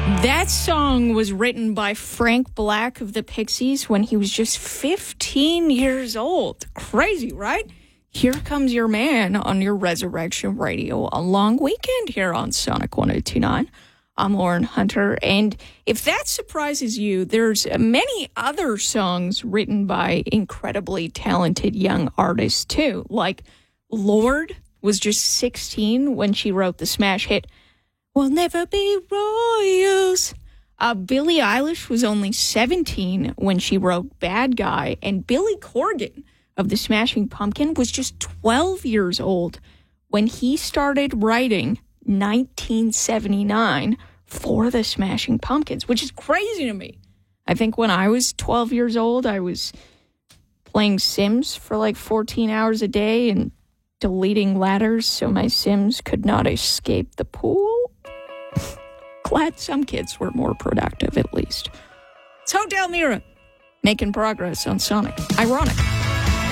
That song was written by Frank Black of the Pixies when he was just 15 years old. Crazy, right? Here Comes Your Man on your Resurrection Radio. A long weekend here on Sonic 102.9. I'm Lauren Hunter, and if that surprises you, there's many other songs written by incredibly talented young artists, too. Like Lorde was just 16 when she wrote the smash hit, We'll Never Be Royals. Billie Eilish was only 17 when she wrote Bad Guy, and Billy Corgan of the Smashing Pumpkins was just 12 years old when he started writing 1979 for the Smashing Pumpkins, which is crazy to me. I think when I was 12 years old, I was playing Sims for like 14 hours a day and deleting ladders so my Sims could not escape the pool. Glad some kids were more productive, at least. It's Hotel Mira, making progress on Sonic. Ironic.